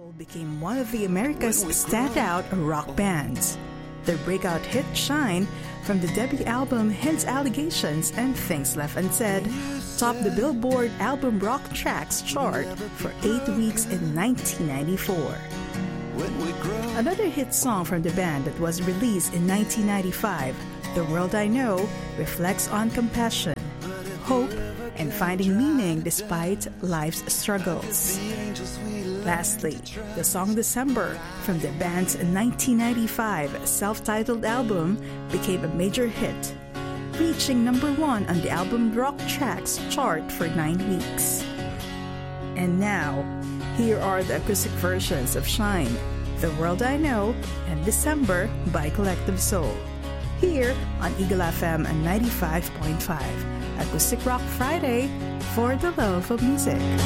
Became one of the America's standout rock bands. Their breakout hit Shine from the debut album hints allegations and Things Left Unsaid topped the Billboard album rock tracks chart for 8 weeks in 1994. Another hit song from the band that was released in 1995, The World I Know, reflects on compassion, hope, and finding meaning despite life's struggles. Lastly, the song December from the band's 1995 self-titled album became a major hit, reaching number 1 on the album Rock Tracks chart for 9 weeks. And now, here are the acoustic versions of Shine, The World I Know, and December by Collective Soul. Here on Eagle FM 95.5, Acoustic Rock Friday for the love of music.